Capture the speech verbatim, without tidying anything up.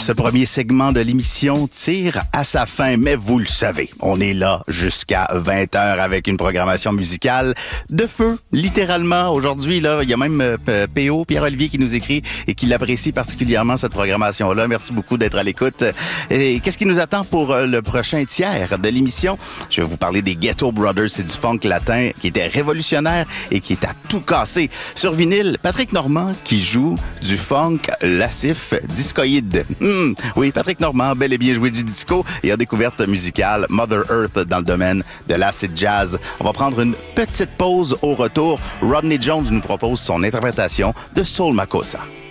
Ce premier segment de l'émission tire à sa fin, mais vous le savez, on est là jusqu'à vingt heures avec une programmation musicale de feu, littéralement. Aujourd'hui, là, il y a même euh, P O, Pierre-Olivier, qui nous écrit et qui l'apprécie particulièrement, cette programmation-là. Merci beaucoup d'être à l'écoute. Et qu'est-ce qui nous attend pour le prochain tiers de l'émission? Je vais vous parler des Ghetto Brothers. C'est du funk latin qui était révolutionnaire et qui est à tout casser. Sur vinyle, Patrick Normand qui joue du funk lascif discoïde. Mmh, oui, Patrick Normand, bel et bien joué du disco et a découverte musicale Mother Earth dans le domaine de l'acid jazz. On va prendre une petite pause au retour. Rodney Jones nous propose son interprétation de Soul Makossa.